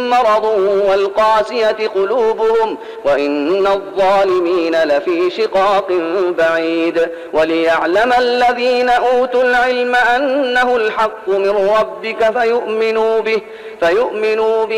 مرض والقاسية قلوبهم وإن الظالمين لفي شقاق بعيد وليعلم الذين أوتوا العلم أنه الحق من ربك فيؤمنوا به